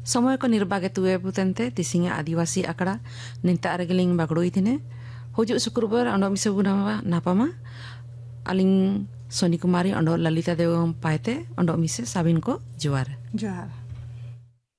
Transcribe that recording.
समय को निर्बागे तुए बुतनते तिसिंगे आदिवासी आकड़ा निंता रेगलिंग बागड़ोई थिने हुजु शुक्रवार अंडो मिसे गुनावा नापामा अलिंग सोनी कुमारी अंडो ललिता देव पाएते अंडो मिसे साबिन को जुआर